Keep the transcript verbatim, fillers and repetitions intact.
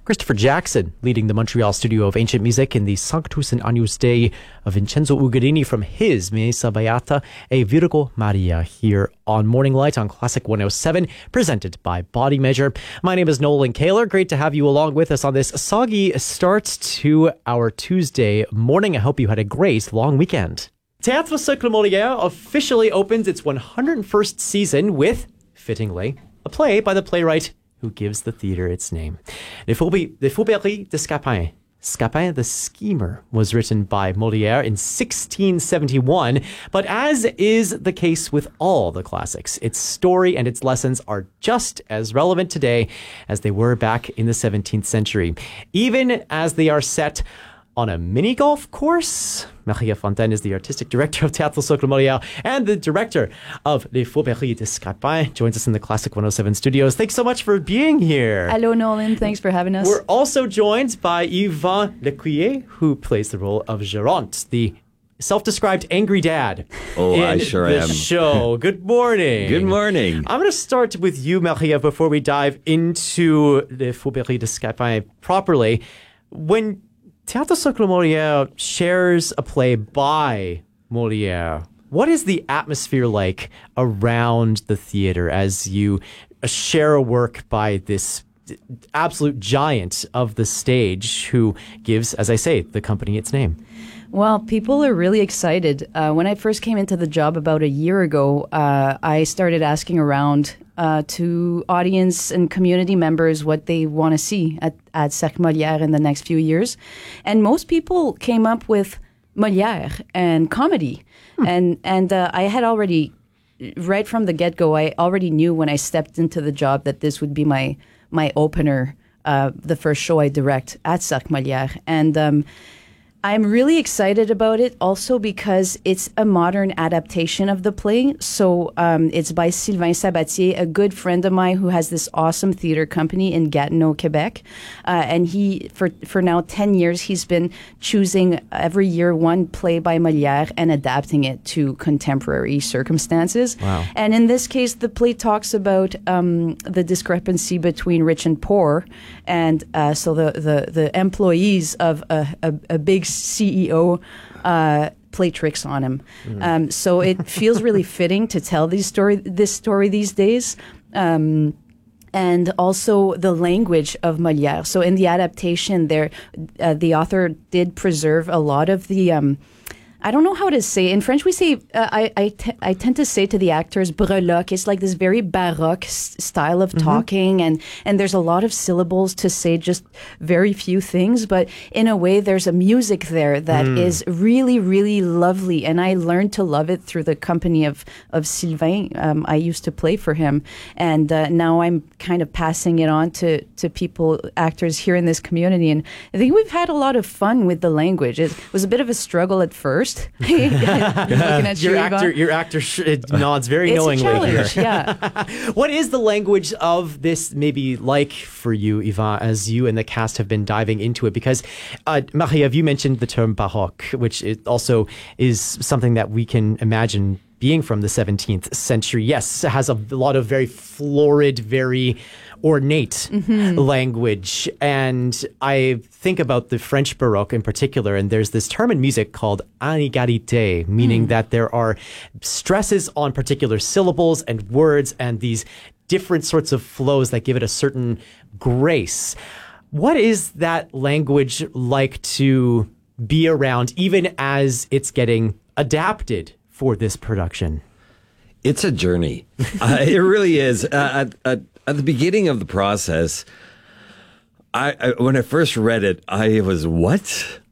Christopher Jackson leading the Montreal studio of ancient music in the Sanctus and Agnus Dei of Vincenzo Ugolini from his Missa Beata e Virgo Maria here on Morning Light on Classic one oh seven, presented by Body Measure. My name is Nolan Kaler. Great to have you along with us on this soggy start to our Tuesday morning. I hope you had a great long weekend. Théâtre Cercle Molière officially opens its one hundred first season with, fittingly, a play by the playwright who gives the theater its name. Les Fourberies de Scapin. Scapin the Schemer was written by Molière in sixteen seventy-one, but as is the case with all the classics, its story and its lessons are just as relevant today as they were back in the seventeenth century, even as they are set on a mini golf course. Maria Fontaine is the artistic director of Théâtre Cercle Molière and the director of Les Fourberies de Scapin. Joins us in the Classic one oh seven studios. Thanks so much for being here. Hello, Nolan. Thanks for having us. We're also joined by Yvan Lecuyer, who plays the role of Géronte, the self-described angry dad. Oh, in I sure the am. show. Good morning. Good morning. I'm going to start with you, Maria, before we dive into Les Fourberies de Scapin properly. When Théâtre Cercle Molière shares a play by Molière, what is the atmosphere like around the theater as you share a work by this absolute giant of the stage who gives, as I say, the company its name? Well, people are really excited. Uh, when I first came into the job about a year ago, uh, I started asking around uh, to audience and community members what they want to see at, at Cercle Molière in the next few years. And most people came up with Molière and comedy. Hmm. And, and uh, I had already, right from the get-go, I already knew when I stepped into the job that this would be my, my opener, uh, the first show I direct at Cercle Molière. And um, I'm really excited about it also because it's a modern adaptation of the play. So um, it's by Sylvain Sabatier, a good friend of mine who has this awesome theater company in Gatineau, Quebec. Uh, and he, for, for now ten years, he's been choosing every year one play by Molière and adapting it to contemporary circumstances. Wow. And in this case, the play talks about um, the discrepancy between rich and poor. And uh, so the, the, the employees of a, a, a big C E O uh, play tricks on him. Mm. Um, so it feels really fitting to tell these story, this story these days. Um, and also the language of Molière. So in the adaptation there, uh, the author did preserve a lot of the... Um, I don't know how to say. In French, we say, uh, I, I, t- I tend to say to the actors, breloque. It's like this very baroque s- style of mm-hmm. talking, and, and there's a lot of syllables to say just very few things, but in a way, there's a music there that mm. is really, really lovely, and I learned to love it through the company of, of Sylvain. Um, I used to play for him, and uh, now I'm kind of passing it on to, to people, actors here in this community, and I think we've had a lot of fun with the language. It was a bit of a struggle at first. Looking at your you, actor, Yvan. your actor sh- nods very it's knowingly. A challenge, here. yeah. What is the language of this maybe like for you, Yvan, as you and the cast have been diving into it? Because, uh, Maria, you mentioned the term baroque, which it also is something that we can imagine being from the seventeenth century. Yes, it has a lot of very florid, very ornate mm-hmm. language. And I think about the French Baroque in particular, and there's this term in music called inégalité, meaning mm. that there are stresses on particular syllables and words and these different sorts of flows that give it a certain grace. What is that language like to be around, even as it's getting adapted for this production? It's a journey. uh, it really is. Uh, at, at, at the beginning of the process, I, I when I first read it, I was, what?